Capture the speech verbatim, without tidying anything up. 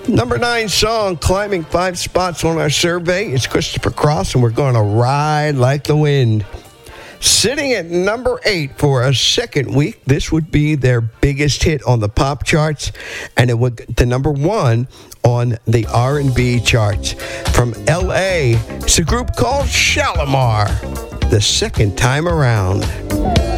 Number nine song, climbing five spots on our survey. It's Christopher Cross, and we're going to ride like the wind. Sitting at number eight for a second week, this would be their biggest hit on the pop charts, and it would the number one on the R and B charts. From L A, it's a group called Shalimar, the second time around.